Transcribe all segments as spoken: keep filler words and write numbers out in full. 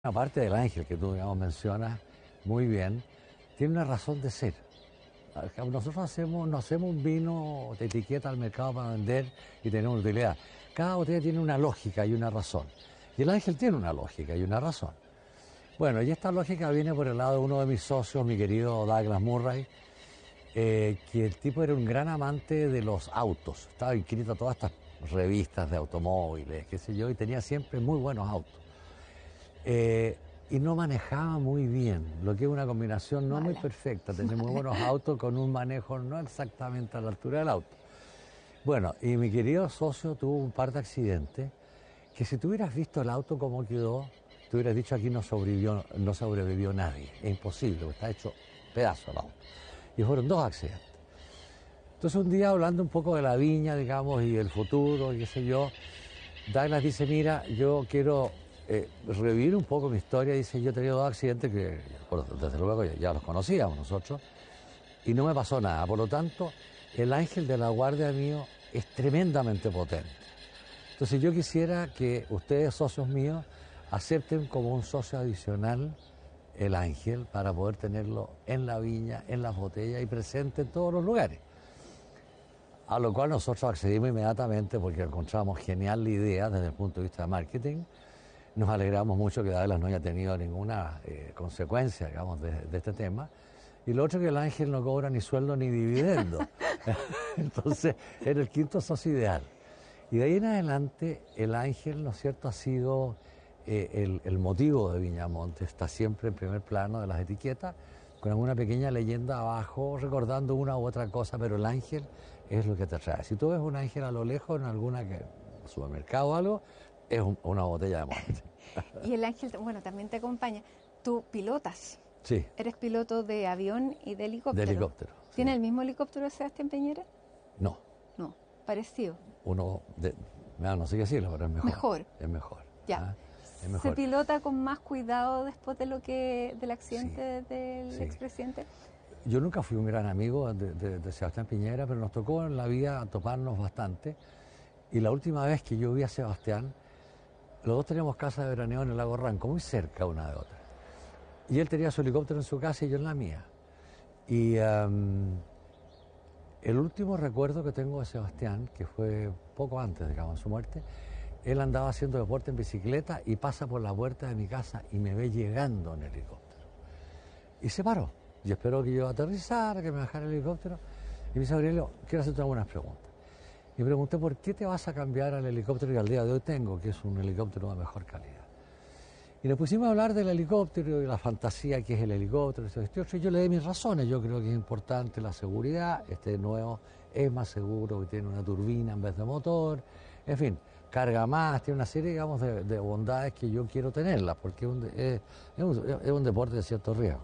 Aparte del ángel que tú, digamos, mencionas muy bien, tiene una razón de ser. Nosotros hacemos, no hacemos un vino de etiqueta al mercado para vender y tener una utilidad. Cada botella tiene una lógica y una razón. Y el ángel tiene una lógica y una razón. Bueno, y esta lógica viene por el lado de uno de mis socios, mi querido Douglas Murray, eh, que el tipo era un gran amante de los autos. Estaba inscrito a todas estas revistas de automóviles, qué sé yo, y tenía siempre muy buenos autos. Eh, y no manejaba muy bien, lo que es una combinación no muy perfecta, tener muy buenos autos con un manejo no exactamente a la altura del auto. Bueno, y mi querido socio tuvo un par de accidentes que si tú hubieras visto el auto como quedó, tú hubieras dicho aquí no sobrevivió, no sobrevivió nadie, es imposible, está hecho pedazo el auto. Y fueron dos accidentes. Entonces un día hablando un poco de la viña, digamos, y el futuro, y qué sé yo, Douglas dice, mira, yo quiero eh, revivir un poco mi historia. Dice, yo he tenido dos accidentes que, bueno, desde luego ya, ya los conocíamos nosotros, y no me pasó nada. Por lo tanto, el ángel de la guardia mío es tremendamente potente. Entonces yo quisiera que ustedes, socios míos, acepten como un socio adicional el ángel para poder tenerlo en la viña, en las botellas y presente en todos los lugares. A lo cual nosotros accedimos inmediatamente porque encontramos genial la idea desde el punto de vista de marketing. Nos alegramos mucho que Douglas no haya tenido ninguna eh, consecuencia, digamos, de, de este tema. Y lo otro es que el ángel no cobra ni sueldo ni dividendo. Entonces, era el quinto socio ideal. Y de ahí en adelante, el ángel, ¿no es cierto?, ha sido eh, el, el motivo de Viñamonte. Está siempre en primer plano de las etiquetas, con alguna pequeña leyenda abajo, recordando una u otra cosa, pero el ángel es lo que te trae. Si tú ves un ángel a lo lejos en alguna que, supermercado o algo, es un, una botella de Monte. Y el ángel, bueno, también te acompaña. Tú pilotas. Sí. Eres piloto de avión y de helicóptero. De helicóptero. ¿Tiene sí. el mismo helicóptero de Sebastián Piñera? No. No, parecido. Uno, de, no, no sé qué decirlo, pero es mejor. Mejor. Es mejor. Ya. ¿Ah? Es mejor. ¿Se pilota con más cuidado después de lo que del accidente sí. del sí. expresidente? Yo nunca fui un gran amigo de, de, de Sebastián Piñera, pero nos tocó en la vida toparnos bastante. Y la última vez que yo vi a Sebastián, los dos teníamos casa de veraneo en el lago Ranco, muy cerca una de otra. Y él tenía su helicóptero en su casa y yo en la mía. Y um, el último recuerdo que tengo de Sebastián, que fue poco antes, digamos, de su muerte, él andaba haciendo deporte en bicicleta y pasa por la puerta de mi casa y me ve llegando en el helicóptero. Y se paró. Y esperó que yo aterrizara, que me bajara el helicóptero. Y me dice, Aurelio, quiero hacerte algunas preguntas. Y pregunté, ¿por qué te vas a cambiar al helicóptero que al día de hoy tengo, que es un helicóptero de mejor calidad? Y nos pusimos a hablar del helicóptero y la fantasía que es el helicóptero. Y yo le di mis razones. Yo creo que es importante la seguridad. Este nuevo es más seguro, que tiene una turbina en vez de motor. En fin, carga más, tiene una serie, digamos, de, de bondades que yo quiero tenerlas, porque es un, es, es, un, es un deporte de cierto riesgo.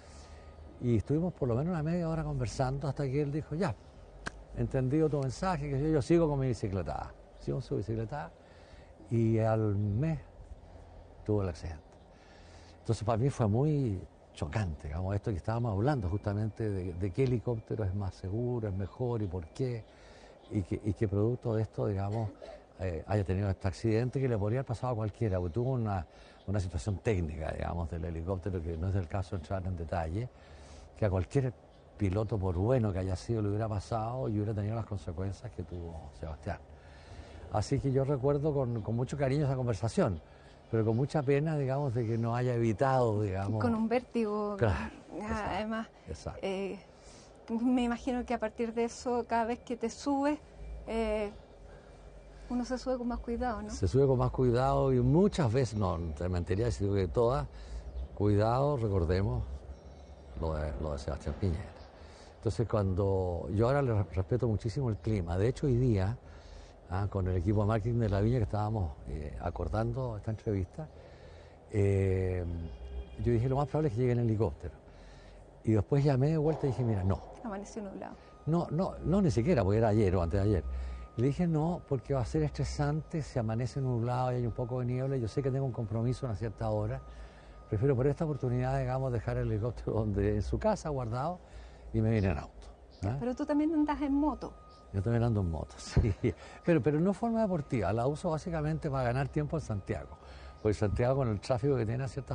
Y estuvimos por lo menos una media hora conversando hasta que él dijo, ya, entendido tu mensaje, que yo, yo sigo con mi bicicleta. Sigo con su bicicleta y al mes tuvo el accidente. Entonces para mí fue muy chocante, digamos, esto que estábamos hablando justamente de, de qué helicóptero es más seguro, es mejor y por qué, y que, y que producto de esto, digamos, eh, haya tenido este accidente que le podría haber pasado a cualquiera, porque tuvo una, una situación técnica, digamos, del helicóptero, que no es del caso entrar en detalle, que a cualquier piloto, por bueno que haya sido, le hubiera pasado y hubiera tenido las consecuencias que tuvo Sebastián. Así que yo recuerdo con, con mucho cariño esa conversación, pero con mucha pena, digamos, de que no haya evitado, digamos... Con un vértigo. Claro. Además, exacto. Eh, me imagino que a partir de eso, cada vez que te subes, eh, uno se sube con más cuidado, ¿no? Se sube con más cuidado y muchas veces, no, te mentiría decir que todas, cuidado, recordemos lo de, lo de Sebastián Piñera. Entonces, cuando yo ahora le respeto muchísimo el clima, de hecho hoy día, ah, con el equipo de marketing de la Viña que estábamos eh, acordando esta entrevista, eh, yo dije lo más probable es que llegue en helicóptero. Y después llamé de vuelta y dije, mira, no. Amaneció nublado. No, no, no ni siquiera, porque era ayer o antes de ayer. Y le dije no, porque va a ser estresante, si amanece nublado y hay un poco de niebla, yo sé que tengo un compromiso a una cierta hora. Prefiero por esta oportunidad, digamos, dejar el helicóptero donde, en su casa, guardado, y me vine en auto. ¿eh? Pero tú también andas en moto. Yo también ando en moto, sí. Pero, pero no de forma deportiva, la uso básicamente para ganar tiempo en Santiago. Pues Santiago, con el tráfico que tiene a ciertas